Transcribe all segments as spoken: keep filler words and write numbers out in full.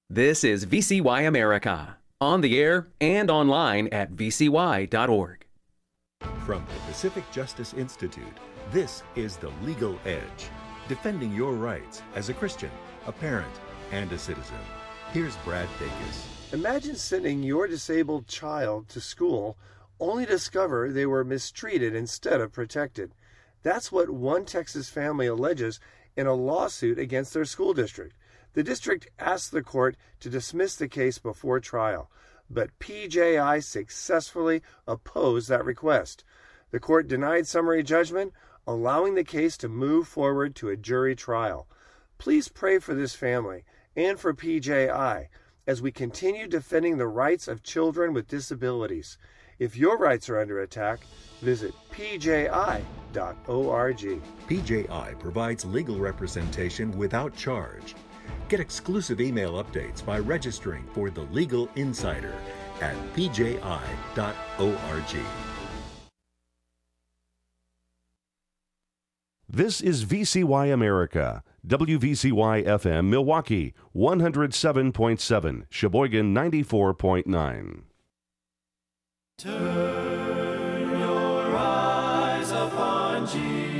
This is V C Y America, on the air and online at v c y dot org. From the Pacific Justice Institute, this is The Legal Edge, defending your rights as a Christian, a parent, and a citizen. Here's Brad Dacus. Imagine sending your disabled child to school only to discover they were mistreated instead of protected. That's what one Texas family alleges in a lawsuit against their school district. The district asked the court to dismiss the case before trial, but P J I successfully opposed that request. The court denied summary judgment, allowing the case to move forward to a jury trial. Please pray for this family and for P J I as we continue defending the rights of children with disabilities. If your rights are under attack, visit p j i dot org. P J I provides legal representation without charge. Get exclusive email updates by registering for The Legal Insider at p j i dot org. This is V C Y America, W V C Y F M Milwaukee, one oh seven point seven, Sheboygan ninety-four point nine. Turn your eyes upon Jesus.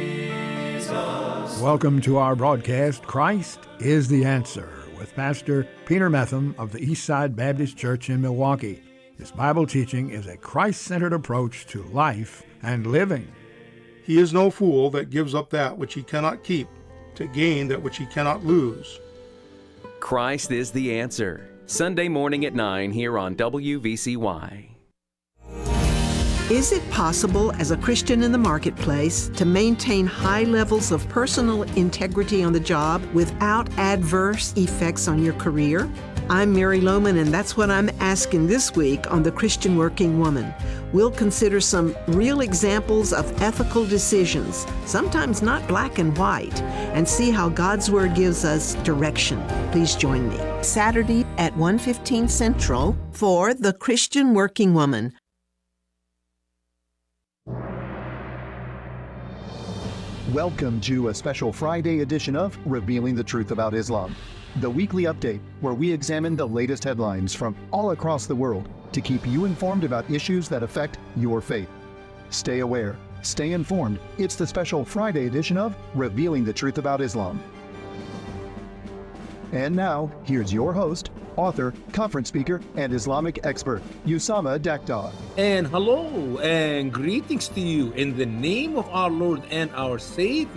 Welcome to our broadcast, Christ is the Answer, with Pastor Peter Metham of the Eastside Baptist Church in Milwaukee. His Bible teaching is a Christ-centered approach to life and living. He is no fool that gives up that which he cannot keep to gain that which he cannot lose. Christ is the Answer, Sunday morning at nine here on W V C Y. Is it possible as a Christian in the marketplace to maintain high levels of personal integrity on the job without adverse effects on your career? I'm Mary Lohman, and that's what I'm asking this week on The Christian Working Woman. We'll consider some real examples of ethical decisions, sometimes not black and white, and see how God's Word gives us direction. Please join me Saturday at one fifteen Central for The Christian Working Woman. Welcome to a special Friday edition of Revealing the Truth About Islam, the weekly update where we examine the latest headlines from all across the world to keep you informed about issues that affect your faith. Stay aware, stay informed. It's the special Friday edition of Revealing the Truth About Islam. And now, here's your host, author, conference speaker, and Islamic expert, Usama Daktar. And hello and greetings to you in the name of our Lord and our Savior,